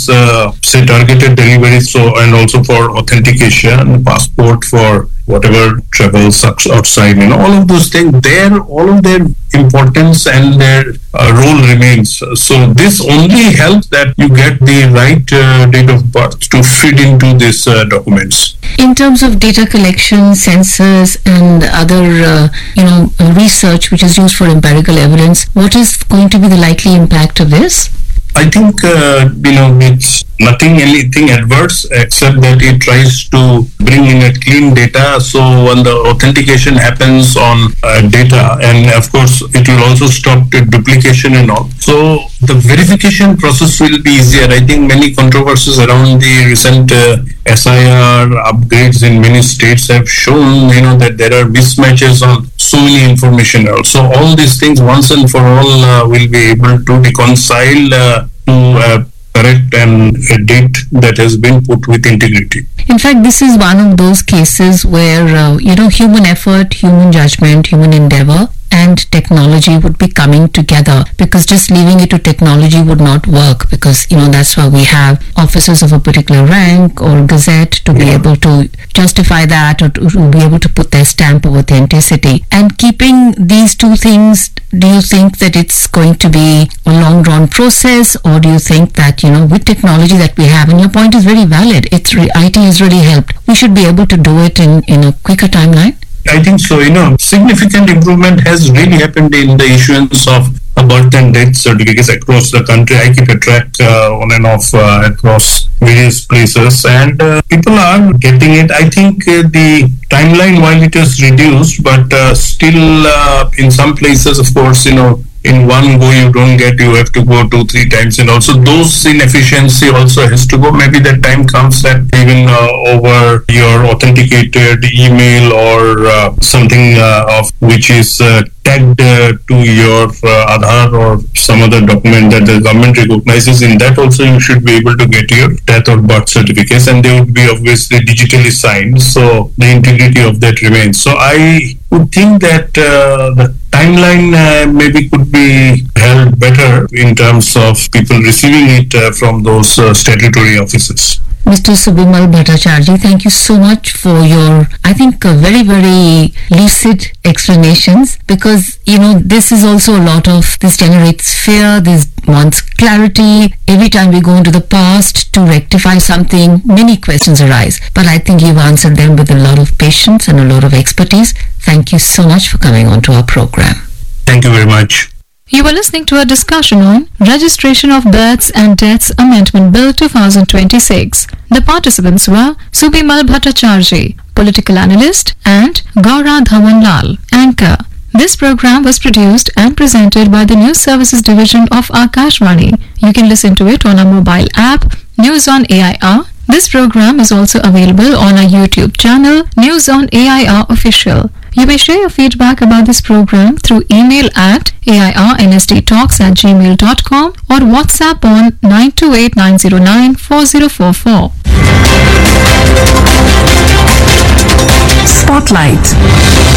say targeted deliveries, so and also for authentication, passport for whatever travels outside, all of those things, all of their importance and their role remains. So this only helps that you get the right date of birth to feed into these documents. In terms of data collection, sensors and other, research which is used for empirical evidence, what is going to be the likely impact of this? I think, it's anything adverse except that it tries to bring in a clean data. So when the authentication happens on data, and of course it will also stop the duplication and all. So the verification process will be easier. I think many controversies around the recent SIR upgrades in many states have shown, that there are mismatches on so many information. So all these things once and for all will be able to reconcile to correct and a date that has been put with integrity. In fact, this is one of those cases where, human effort, human judgment, human endeavor and technology would be coming together, because just leaving it to technology would not work, because that's why we have officers of a particular rank or gazette to be able to justify that, or to be able to put their stamp of authenticity. And keeping these two things, do you think that it's going to be a long drawn process, or do you think that with technology that we have, and your point is very valid, IT has really helped, we should be able to do it in a quicker timeline? I think so. Significant improvement has really happened in the issuance of birth and death certificates across the country. I keep a track on and off across various places, and people are getting it. I think the timeline, while it is reduced, but still in some places, of course, in one go you don't get, you have to go 2-3 times, and also those inefficiency also has to go. Maybe that time comes that even over your authenticated email or something of which is tagged to your Aadhaar or some other document that the government recognizes, in that also you should be able to get your death or birth certificates, and they would be obviously digitally signed, so the integrity of that remains. So I would think that the timeline maybe could be held better in terms of people receiving it from those statutory offices. Mr. Subimal Bhattacharjee, thank you so much for your, I think, very, very lucid explanations, because, this is also a lot of, this generates fear, this wants clarity. Every time we go into the past to rectify something, many questions arise. But I think you've answered them with a lot of patience and a lot of expertise. Thank you so much for coming on to our program. Thank you very much. You were listening to a discussion on Registration of Births and Deaths Amendment Bill 2026. The participants were Subimal Bhattacharjee, political analyst, and Gaura Dhawanlal, anchor. This program was produced and presented by the News Services Division of Akashvani. You can listen to it on our mobile app, News on AIR. This program is also available on our YouTube channel, News on AIR Official. You may share your feedback about this program through email at airnsttalks@gmail.com or WhatsApp on 928-909-4044. Spotlight.